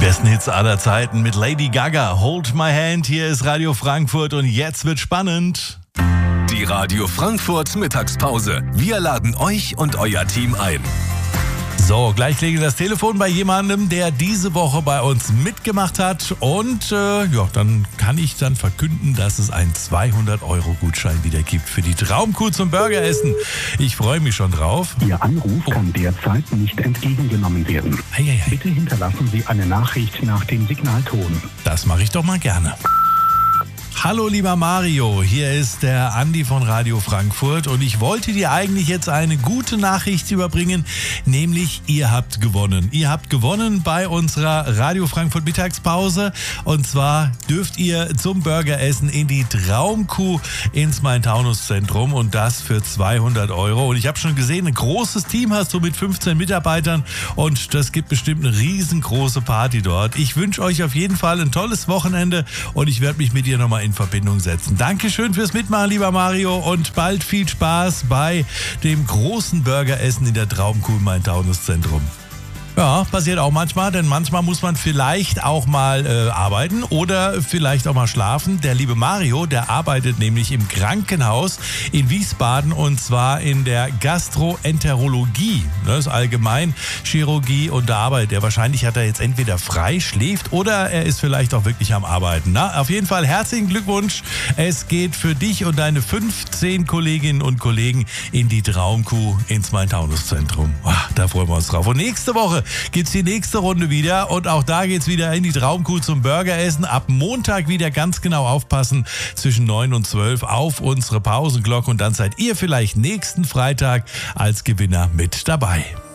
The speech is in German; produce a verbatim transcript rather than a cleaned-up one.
besten Hits aller Zeiten mit Lady Gaga. Hold My Hand, hier ist Radio Frankfurt und jetzt wird spannend. Die Radio Frankfurt Mittagspause. Wir laden euch und euer Team ein. So, gleich klingelt das Telefon bei jemandem, der diese Woche bei uns mitgemacht hat. Und äh, ja, dann kann ich dann verkünden, dass es einen zweihundert Euro Gutschein wieder gibt für die Traumkuh zum Burgeressen. Ich freue mich schon drauf. Ihr Anruf oh. kann derzeit nicht entgegengenommen werden. Ei, ei, ei. Bitte hinterlassen Sie eine Nachricht nach dem Signalton. Das mache ich doch mal gerne. Hallo lieber Mario, hier ist der Andi von Radio Frankfurt und ich wollte dir eigentlich jetzt eine gute Nachricht überbringen, nämlich ihr habt gewonnen. Ihr habt gewonnen bei unserer Radio Frankfurt Mittagspause und zwar dürft ihr zum Burgeressen in die Traumkuh ins Main-Taunus-Zentrum und das für zweihundert Euro. Und ich habe schon gesehen, ein großes Team hast du mit fünfzehn Mitarbeitern und das gibt bestimmt eine riesengroße Party dort. Ich wünsche euch auf jeden Fall ein tolles Wochenende und ich werde mich mit dir nochmal in Verbindung setzen. Dankeschön fürs Mitmachen, lieber Mario, und bald viel Spaß bei dem großen Burgeressen in der Traumkuh im Main-Taunus-Zentrum. Ja, passiert auch manchmal, denn manchmal muss man vielleicht auch mal äh, arbeiten oder vielleicht auch mal schlafen. Der liebe Mario, der arbeitet nämlich im Krankenhaus in Wiesbaden und zwar in der Gastroenterologie. Das ist allgemein Chirurgie und da arbeitet er. Wahrscheinlich hat er jetzt entweder frei, schläft oder er ist vielleicht auch wirklich am Arbeiten. Na, auf jeden Fall herzlichen Glückwunsch. Es geht für dich und deine fünfzehn Kolleginnen und Kollegen in die Traumkuh ins Main-Taunus-Zentrum. Da freuen wir uns drauf. Und nächste Woche gibt's die nächste Runde wieder und auch da geht's wieder in die Traumkuh zum Burgeressen. Ab Montag wieder ganz genau aufpassen zwischen neun und zwölf auf unsere Pausenglocke und dann seid ihr vielleicht nächsten Freitag als Gewinner mit dabei.